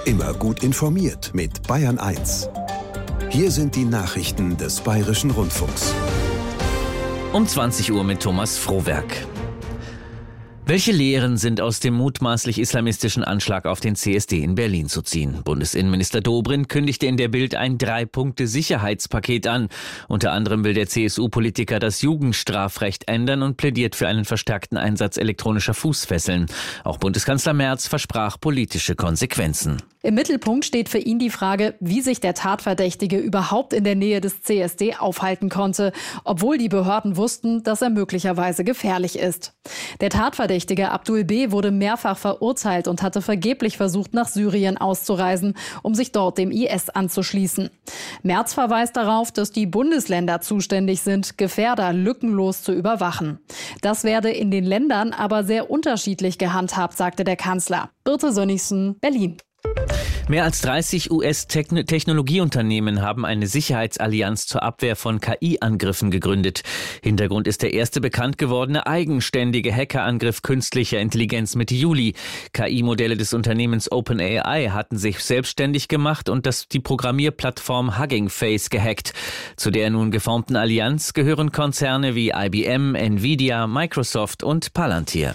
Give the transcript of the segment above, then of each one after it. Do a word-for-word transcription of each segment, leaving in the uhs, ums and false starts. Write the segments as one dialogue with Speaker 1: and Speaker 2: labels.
Speaker 1: Immer gut informiert mit Bayern eins. Hier sind die Nachrichten des Bayerischen Rundfunks.
Speaker 2: Um zwanzig Uhr mit Thomas Frohwerk. Welche Lehren sind aus dem mutmaßlich islamistischen Anschlag auf den C S D in Berlin zu ziehen? Bundesinnenminister Dobrindt kündigte in der Bild ein Drei-Punkte-Sicherheitspaket an. Unter anderem will der C S U-Politiker das Jugendstrafrecht ändern und plädiert für einen verstärkten Einsatz elektronischer Fußfesseln. Auch Bundeskanzler Merz versprach politische Konsequenzen.
Speaker 3: Im Mittelpunkt steht für ihn die Frage, wie sich der Tatverdächtige überhaupt in der Nähe des C S D aufhalten konnte, obwohl die Behörden wussten, dass er möglicherweise gefährlich ist. Der Tatverdächtige Abdul B. wurde mehrfach verurteilt und hatte vergeblich versucht, nach Syrien auszureisen, um sich dort dem I S anzuschließen. Merz verweist darauf, dass die Bundesländer zuständig sind, Gefährder lückenlos zu überwachen. Das werde in den Ländern aber sehr unterschiedlich gehandhabt, sagte der Kanzler. Birte Sönnigsen, Berlin.
Speaker 2: Mehr als dreißig U S-Technologieunternehmen haben eine Sicherheitsallianz zur Abwehr von K I-Angriffen gegründet. Hintergrund ist der erste bekannt gewordene eigenständige Hackerangriff künstlicher Intelligenz Mitte Juli. K I-Modelle des Unternehmens OpenAI hatten sich selbstständig gemacht und das, die Programmierplattform Hugging Face gehackt. Zu der nun geformten Allianz gehören Konzerne wie I B M, Nvidia, Microsoft und Palantir.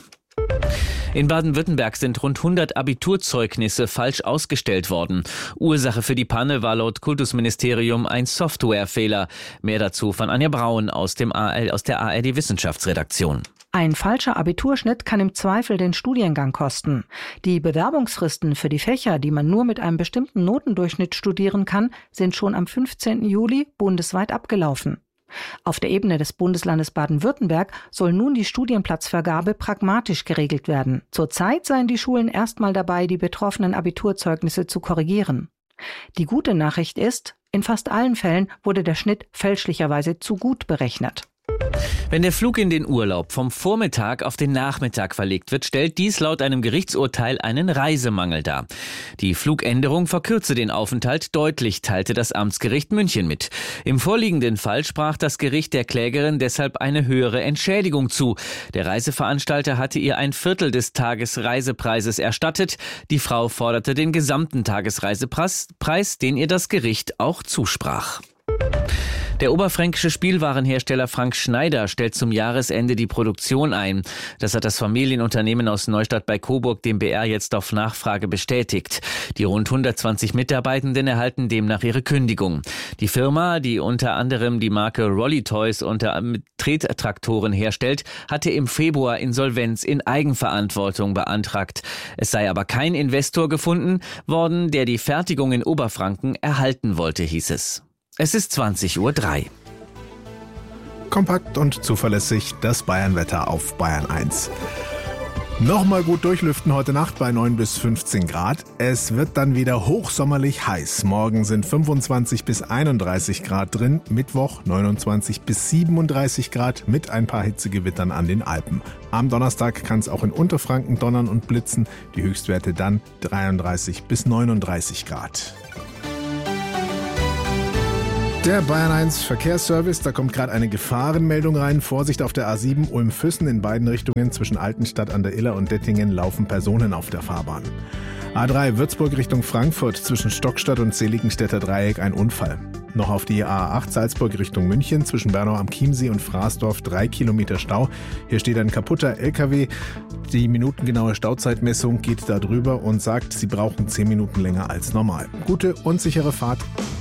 Speaker 2: In Baden-Württemberg sind rund hundert Abiturzeugnisse falsch ausgestellt worden. Ursache für die Panne war laut Kultusministerium ein Softwarefehler. Mehr dazu von Anja Braun aus, dem A L, aus der A R D-Wissenschaftsredaktion.
Speaker 4: Ein falscher Abiturschnitt kann im Zweifel den Studiengang kosten. Die Bewerbungsfristen für die Fächer, die man nur mit einem bestimmten Notendurchschnitt studieren kann, sind schon am fünfzehnten Juli bundesweit abgelaufen. Auf der Ebene des Bundeslandes Baden-Württemberg soll nun die Studienplatzvergabe pragmatisch geregelt werden. Zurzeit seien die Schulen erstmal dabei, die betroffenen Abiturzeugnisse zu korrigieren. Die gute Nachricht ist, in fast allen Fällen wurde der Schnitt fälschlicherweise zu gut berechnet.
Speaker 2: Wenn der Flug in den Urlaub vom Vormittag auf den Nachmittag verlegt wird, stellt dies laut einem Gerichtsurteil einen Reisemangel dar. Die Flugänderung verkürze den Aufenthalt deutlich, teilte das Amtsgericht München mit. Im vorliegenden Fall sprach das Gericht der Klägerin deshalb eine höhere Entschädigung zu. Der Reiseveranstalter hatte ihr ein Viertel des Tagesreisepreises erstattet. Die Frau forderte den gesamten Tagesreisepreis, den ihr das Gericht auch zusprach. Der oberfränkische Spielwarenhersteller Frank Schneider stellt zum Jahresende die Produktion ein. Das hat das Familienunternehmen aus Neustadt bei Coburg dem B R jetzt auf Nachfrage bestätigt. Die rund hundertzwanzig Mitarbeitenden erhalten demnach ihre Kündigung. Die Firma, die unter anderem die Marke Rolly Toys unter Trettraktoren herstellt, hatte im Februar Insolvenz in Eigenverantwortung beantragt. Es sei aber kein Investor gefunden worden, der die Fertigung in Oberfranken erhalten wollte, hieß es. Es ist zwanzig Uhr drei.
Speaker 5: Kompakt und zuverlässig das Bayernwetter auf Bayern eins. Nochmal gut durchlüften heute Nacht bei neun bis fünfzehn Grad. Es wird dann wieder hochsommerlich heiß. Morgen sind fünfundzwanzig bis einunddreißig Grad drin. Mittwoch neunundzwanzig bis siebenunddreißig Grad mit ein paar Hitzegewittern an den Alpen. Am Donnerstag kann es auch in Unterfranken donnern und blitzen. Die Höchstwerte dann dreiunddreißig bis neununddreißig Grad. Der Bayern eins Verkehrsservice, da kommt gerade eine Gefahrenmeldung rein. Vorsicht auf der A sieben Ulm-Füssen in beiden Richtungen zwischen Altenstadt an der Iller und Dettingen laufen Personen auf der Fahrbahn. A drei Würzburg Richtung Frankfurt zwischen Stockstadt und Seligenstädter Dreieck ein Unfall. Noch auf die A acht Salzburg Richtung München zwischen Bernau am Chiemsee und Fraßdorf drei Kilometer Stau. Hier steht ein kaputter L K W. Die minutengenaue Stauzeitmessung geht da drüber und sagt, sie brauchen zehn Minuten länger als normal. Gute und sichere Fahrt.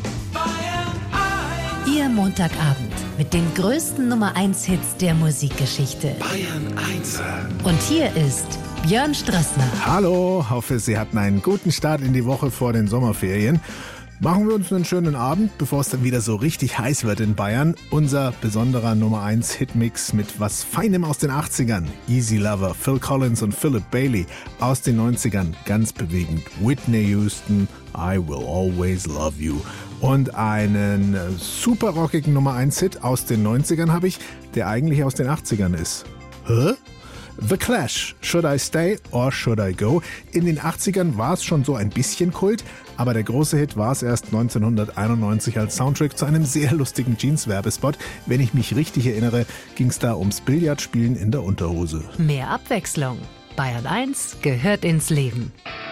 Speaker 6: Ihr Montagabend mit den größten Nummer eins Hits der Musikgeschichte.
Speaker 1: Bayern eins.
Speaker 6: Und hier ist Björn Strössner.
Speaker 5: Hallo, hoffe, Sie hatten einen guten Start in die Woche vor den Sommerferien. Machen wir uns einen schönen Abend, bevor es dann wieder so richtig heiß wird in Bayern. Unser besonderer Nummer eins Hitmix mit was Feinem aus den achtzigern. Easy Lover, Phil Collins und Philip Bailey. Aus den neunzigern ganz bewegend. Whitney Houston, I Will Always Love You. Und einen super rockigen Nummer eins Hit aus den neunzigern habe ich, der eigentlich aus den achtzigern ist. Hä? The Clash, Should I Stay or Should I Go? In den achtzigern war es schon so ein bisschen Kult, aber der große Hit war es erst neunzehnhunderteinundneunzig als Soundtrack zu einem sehr lustigen Jeans-Werbespot. Wenn ich mich richtig erinnere, ging es da ums Billardspielen in der Unterhose.
Speaker 6: Mehr Abwechslung. Bayern eins gehört ins Leben.